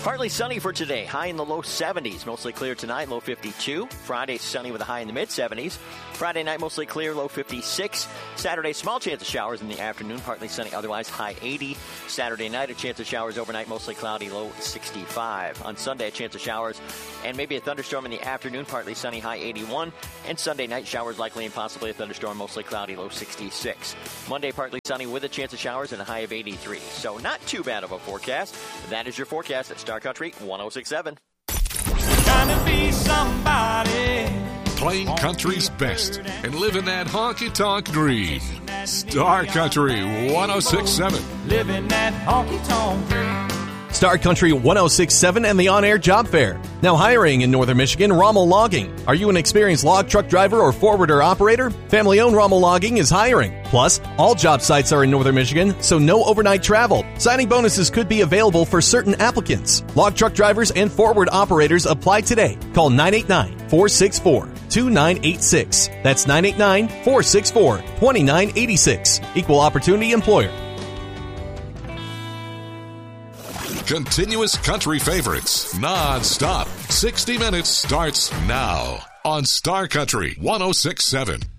Partly sunny for today, high in the low 70s. Mostly clear tonight, low 52. Friday, sunny with a high in the mid-70s. Friday night, mostly clear, low 56. Saturday, small chance of showers in the afternoon, partly sunny, otherwise high 80. Saturday night, a chance of showers overnight, mostly cloudy, low 65. On Sunday, a chance of showers and maybe a thunderstorm in the afternoon, partly sunny, high 81. And Sunday night, showers likely and possibly a thunderstorm, mostly cloudy, low 66. Monday, partly sunny with a chance of showers and a high of 83. So not too bad of a forecast. That is your forecast at Star Country 106.7. Trying to be somebody. Playing country's best and living that honky-tonk dream. Star Country 106.7. Living that honky-tonk dream. Star Country 106.7 and the on-air job fair. Now hiring in Northern Michigan, Rommel Logging. Are you an experienced log truck driver or forwarder operator? Family-owned Rommel Logging is hiring. Plus, all job sites are in Northern Michigan, so no overnight travel. Signing bonuses could be available for certain applicants. Log truck drivers and forward operators apply today. Call 989-464-2986. That's 989-464-2986. Equal opportunity employer. Continuous country favorites, non-stop. 60 Minutes starts now on Star Country 106.7.